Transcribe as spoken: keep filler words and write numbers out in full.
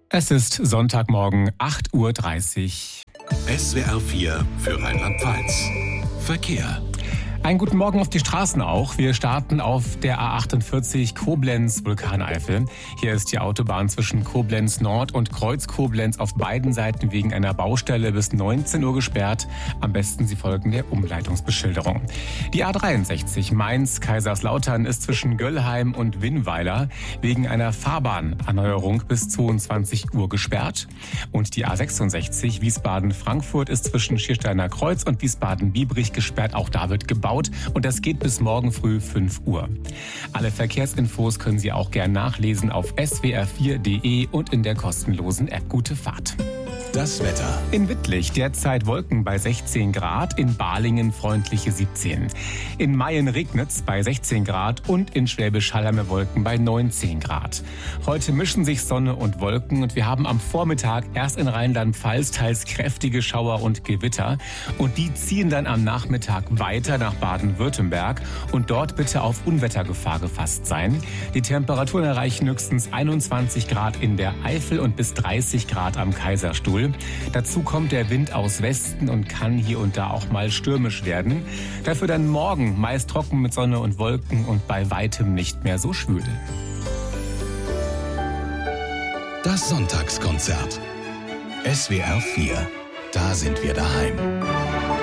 Es ist Sonntagmorgen, acht Uhr dreißig. S W R vier für Rheinland-Pfalz. Verkehr. Einen guten Morgen auf die Straßen auch. Wir starten auf der A achtundvierzig Koblenz-Vulkaneifel. Hier ist die Autobahn zwischen Koblenz Nord und Kreuz Koblenz auf beiden Seiten wegen einer Baustelle bis neunzehn Uhr gesperrt. Am besten Sie folgen der Umleitungsbeschilderung. Die A dreiundsechzig Mainz-Kaiserslautern ist zwischen Göllheim und Winnweiler wegen einer Fahrbahnerneuerung bis zweiundzwanzig Uhr gesperrt. Und die A sechsundsechzig Wiesbaden-Frankfurt ist zwischen Schiersteiner Kreuz und Wiesbaden-Biebrich gesperrt. Auch da wird gebaut. Und das geht bis morgen früh fünf Uhr. Alle Verkehrsinfos können Sie auch gern nachlesen auf s w r vier punkt d e und in der kostenlosen App Gute Fahrt. Das Wetter. In Wittlich derzeit Wolken bei sechzehn Grad, in Balingen freundliche siebzehn. In Mayen regnet's bei sechzehn Grad und in Schwäbisch Hall haben wir Wolken bei neunzehn Grad. Heute mischen sich Sonne und Wolken und wir haben am Vormittag erst in Rheinland-Pfalz teils kräftige Schauer und Gewitter. Und die ziehen dann am Nachmittag weiter nach Baden-Württemberg und dort bitte auf Unwettergefahr gefasst sein. Die Temperaturen erreichen höchstens einundzwanzig Grad in der Eifel und bis dreißig Grad am Kaiserstuhl. Dazu kommt der Wind aus Westen und kann hier und da auch mal stürmisch werden. Dafür dann morgen meist trocken mit Sonne und Wolken und bei weitem nicht mehr so schwül. Das Sonntagskonzert. S W R vier. Da sind wir daheim.